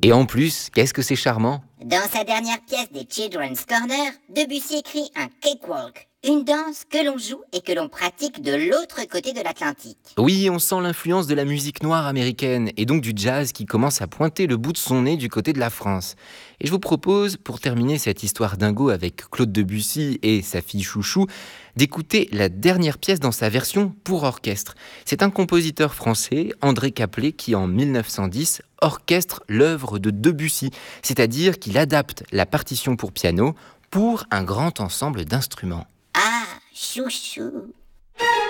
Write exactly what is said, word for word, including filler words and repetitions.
Et en plus, qu'est-ce que c'est charmant? Dans sa dernière pièce des Children's Corner, Debussy écrit un cakewalk, une danse que l'on joue et que l'on pratique de l'autre côté de l'Atlantique. Oui, on sent l'influence de la musique noire américaine et donc du jazz qui commence à pointer le bout de son nez du côté de la France. Et je vous propose, pour terminer cette histoire dingo avec Claude Debussy et sa fille Chouchou, d'écouter la dernière pièce dans sa version pour orchestre. C'est un compositeur français, André Caplet, qui en mille neuf cent dix orchestre l'œuvre de Debussy, c'est-à-dire qu'il adapte la partition pour piano pour un grand ensemble d'instruments. Ah, chouchou!